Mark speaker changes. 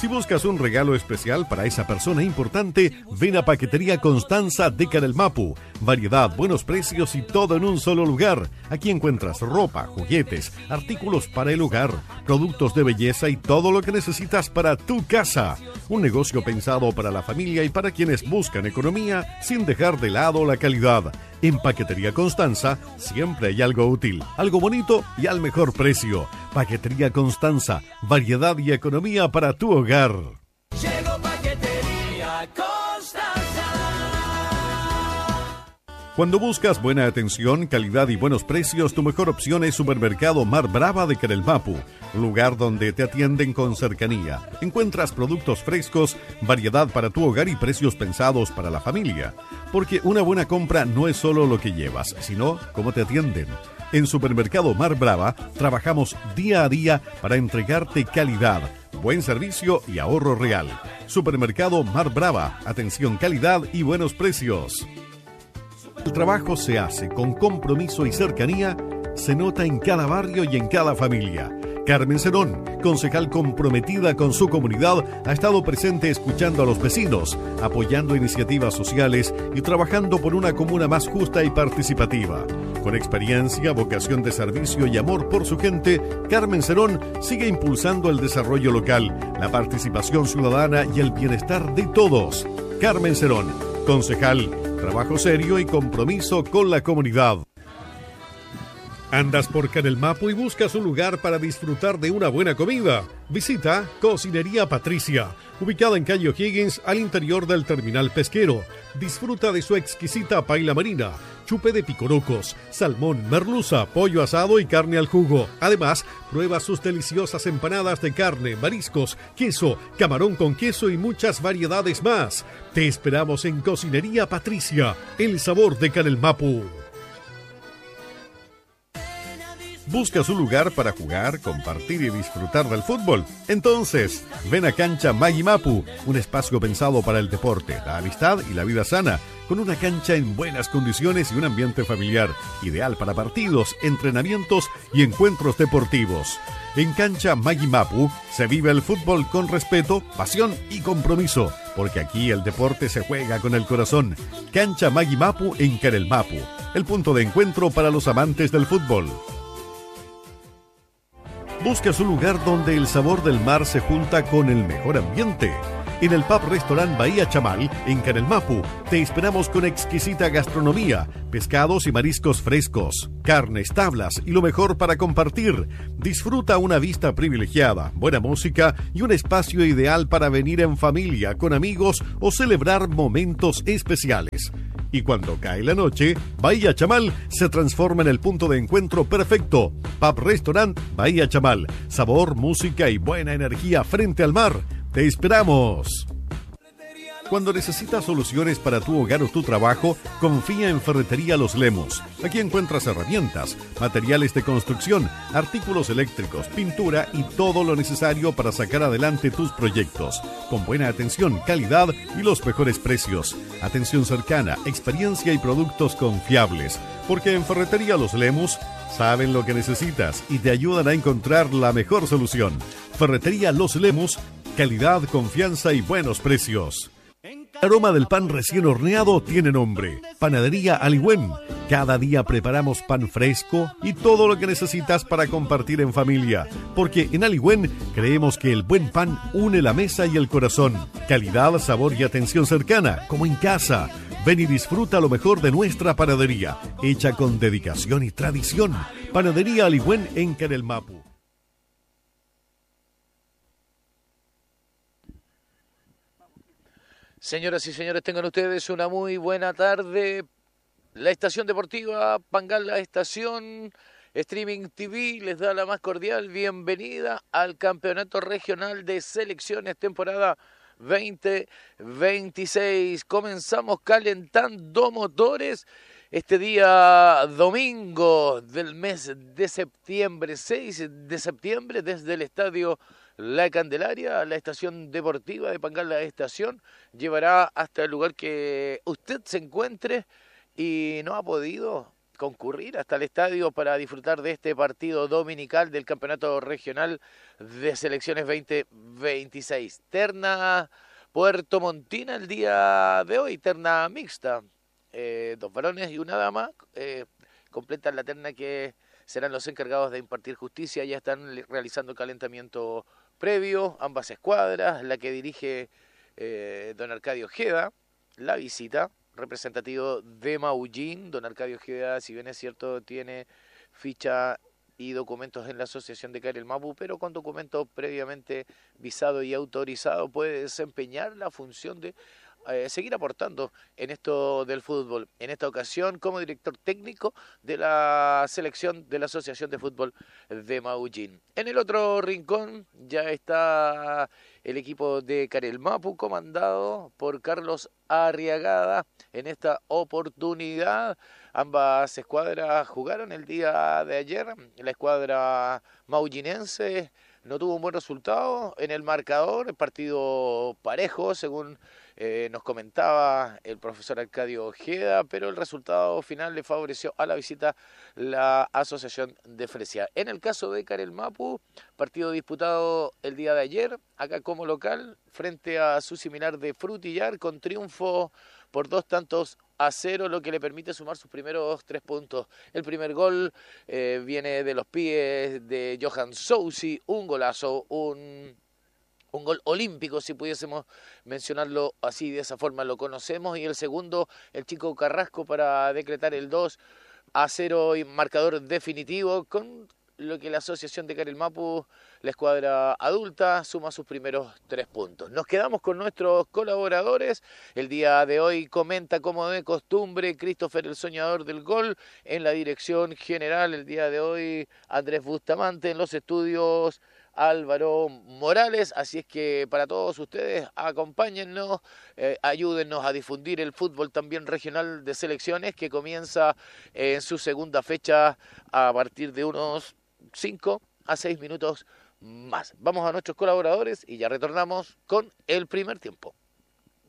Speaker 1: Si buscas un regalo especial para esa persona importante, ven a Paquetería Constanza de Canelmapu. Variedad, buenos precios y todo en un solo lugar. Aquí encuentras ropa, juguetes, artículos para el hogar, productos de belleza y todo lo que necesitas para tu casa. Un negocio pensado para la familia y para quienes buscan economía sin dejar de lado la calidad. En Paquetería Constanza siempre hay algo útil, algo bonito y al mejor precio. Paquetería Constanza, variedad y economía para tu hogar.
Speaker 2: Llegó Paquetería Constanza.
Speaker 1: Cuando buscas buena atención, calidad y buenos precios, tu mejor opción es Supermercado Mar Brava de Canelmapu, un lugar donde te atienden con cercanía. Encuentras productos frescos, variedad para tu hogar y precios pensados para la familia. Porque una buena compra no es solo lo que llevas, sino cómo te atienden. En Supermercado Mar Brava trabajamos día a día para entregarte calidad, buen servicio y ahorro real. Supermercado Mar Brava, atención, calidad y buenos precios. El trabajo se hace con compromiso y cercanía, se nota en cada barrio y en cada familia. Carmen Cerón, concejal comprometida con su comunidad, ha estado presente escuchando a los vecinos, apoyando iniciativas sociales y trabajando por una comuna más justa y participativa. Con experiencia, vocación de servicio y amor por su gente, Carmen Cerón sigue impulsando el desarrollo local, la participación ciudadana y el bienestar de todos. Carmen Cerón, concejal, trabajo serio y compromiso con la comunidad. ¿Andas por Canelmapu y buscas un lugar para disfrutar de una buena comida? Visita Cocinería Patricia, ubicada en calle O'Higgins, al interior del terminal pesquero. Disfruta de su exquisita paella marina, chupe de picorocos, salmón, merluza, pollo asado y carne al jugo. Además, prueba sus deliciosas empanadas de carne, mariscos, queso, camarón con queso y muchas variedades más. Te esperamos en Cocinería Patricia, el sabor de Canelmapu. ¿Buscas un lugar para jugar, compartir y disfrutar del fútbol? Entonces, ven a Cancha Mayimapu, un espacio pensado para el deporte, la amistad y la vida sana, con una cancha en buenas condiciones y un ambiente familiar, ideal para partidos, entrenamientos y encuentros deportivos. En Cancha Mayimapu se vive el fútbol con respeto, pasión y compromiso, porque aquí el deporte se juega con el corazón. Cancha Mayimapu en Canelmapu, el punto de encuentro para los amantes del fútbol. Buscas un lugar donde el sabor del mar se junta con el mejor ambiente. En el Pub Restaurant Bahía Chamal, en Canelmapu, te esperamos con exquisita gastronomía, pescados y mariscos frescos, carnes, tablas y lo mejor para compartir. Disfruta una vista privilegiada, buena música y un espacio ideal para venir en familia, con amigos o celebrar momentos especiales. Y cuando cae la noche, Bahía Chamal se transforma en el punto de encuentro perfecto. Pub Restaurant Bahía Chamal. Sabor, música y buena energía frente al mar. ¡Te esperamos! Cuando necesitas soluciones para tu hogar o tu trabajo, confía en Ferretería Los Lemos. Aquí encuentras herramientas, materiales de construcción, artículos eléctricos, pintura y todo lo necesario para sacar adelante tus proyectos. Con buena atención, calidad y los mejores precios. Atención cercana, experiencia y productos confiables. Porque en Ferretería Los Lemos saben lo que necesitas y te ayudan a encontrar la mejor solución. Ferretería Los Lemos, calidad, confianza y buenos precios. El aroma del pan recién horneado tiene nombre: Panadería Aligüen. Cada día preparamos pan fresco y todo lo que necesitas para compartir en familia. Porque en Aligüen creemos que el buen pan une la mesa y el corazón. Calidad, sabor y atención cercana, como en casa. Ven y disfruta lo mejor de nuestra panadería, hecha con dedicación y tradición. Panadería Aligüen en Canelmapu.
Speaker 3: Señoras y señores, tengan ustedes una muy buena tarde. La estación deportiva Pangal, la estación Streaming TV, les da la más cordial bienvenida al Campeonato Regional de Selecciones, temporada 2026. Comenzamos calentando motores este día domingo del mes de septiembre, 6 de septiembre, desde el estadio La Candelaria. La estación deportiva de Pangal, la estación, llevará hasta el lugar que usted se encuentre y no ha podido concurrir hasta el estadio para disfrutar de este partido dominical del Campeonato Regional de Selecciones 2026. Terna Puerto Montina el día de hoy, terna mixta. 2 varones y una dama completan la terna que serán los encargados de impartir justicia. Ya están realizando el calentamiento previo, ambas escuadras, la que dirige don Arcadio Ojeda, la visita, representativo de Maullín. Don Arcadio Ojeda, si bien es cierto, tiene ficha y documentos en la Asociación de CAR El Mapu, pero con documentos previamente visado y autorizado puede desempeñar la función de seguir aportando en esto del fútbol. En esta ocasión como director técnico de la selección de la Asociación de Fútbol de Maullín. En el otro rincón ya está el equipo de CAR El Mapu, comandado por Carlos Arriagada. En esta oportunidad ambas escuadras jugaron el día de ayer. La escuadra maullinense no tuvo un buen resultado en el marcador, el partido parejo, según nos comentaba el profesor Arcadio Ojeda, pero el resultado final le favoreció a la visita la Asociación de Fresia. En el caso de CAR El Mapu, partido disputado el día de ayer, acá como local, frente a su similar de Frutillar, con triunfo por 2-0, lo que le permite sumar sus primeros 3 puntos. El primer gol viene de los pies de Johan Sousi, un golazo, un gol olímpico, si pudiésemos mencionarlo así, de esa forma lo conocemos. Y el segundo, el chico Carrasco, para decretar el 2-0 y marcador definitivo, con lo que la Asociación de CAR El Mapu, la escuadra adulta, suma sus primeros 3 puntos. Nos quedamos con nuestros colaboradores. El día de hoy comenta, como de costumbre, Christopher el Soñador del Gol. En la dirección general, el día de hoy, Andrés Bustamante. En los estudios, Álvaro Morales. Así es que para todos ustedes, acompáñennos, ayúdennos a difundir el fútbol también regional de selecciones, que comienza en su segunda fecha a partir de unos 5 a 6 minutos más. Vamos a nuestros colaboradores y ya retornamos con el primer tiempo.